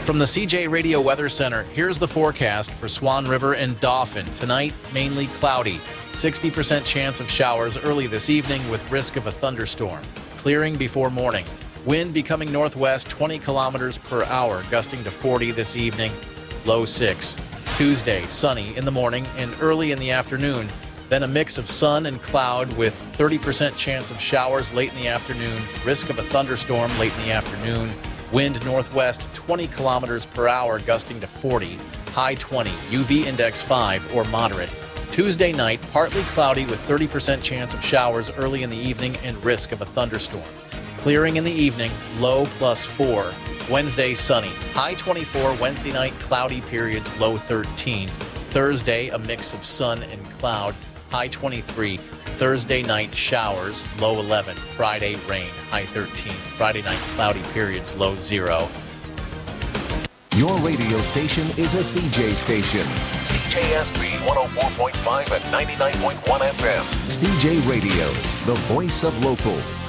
From the CJ Radio Weather Center, here's the forecast for Swan River and Dauphin. Tonight, mainly cloudy. 60% chance of showers early this evening with risk of a thunderstorm. Clearing before morning. Wind becoming northwest 20 kilometers per hour, gusting to 40 this evening. Low 6. Tuesday, sunny in the morning and early in the afternoon. Then a mix of sun and cloud with 30% chance of showers late in the afternoon. Risk of a thunderstorm late in the afternoon. Wind northwest 20 kilometers per hour, gusting to 40, high 20, UV index 5 or moderate. Tuesday night, partly cloudy with 30% chance of showers early in the evening and risk of a thunderstorm. Clearing in the evening, low +4. Wednesday, sunny, high 24, Wednesday night, cloudy periods, low 13. Thursday, a mix of sun and cloud, high 23. Thursday night, showers, low 11. Friday, rain, high 13. Friday night, cloudy periods, low 0. Your radio station is a CJ station. CJSB 104.5 and 99.1 FM. CJ Radio, the voice of local.